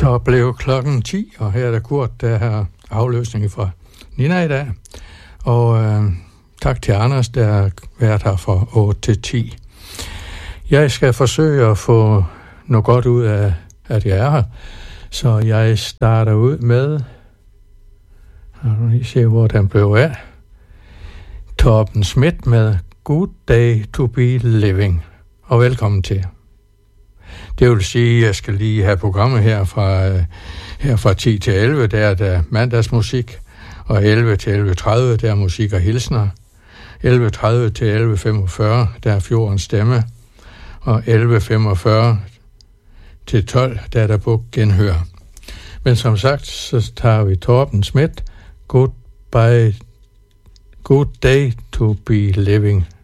Så blev klokken 10, og her er der Kurt, der har afløsning fra Nina i dag. Og tak til Anders, der har været her fra 8 til 10. Jeg skal forsøge at få noget godt ud af, at jeg er her. Så jeg starter ud med, nu lige se, hvor den blev af. Torben Schmidt med Good Day to be Living. Og velkommen til. Det vil sige, at jeg skal lige have programmet her fra 10 til 11, der er der mandagsmusik, og 11 til 11.30, der er musik og hilsner. 11.30 til 11.45, der er Fjordens Stemme, og 11.45 til 12, der er der på genhør. Men som sagt, så tager vi Torben Schmidt, Good Day to be Living.